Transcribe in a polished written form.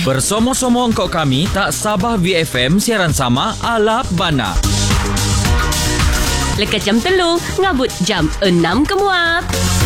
Bersama-sama engkau kami, tak Sabah VFM siaran sama ala bana. Lekat jam 3, ngabut jam 6 kemuat.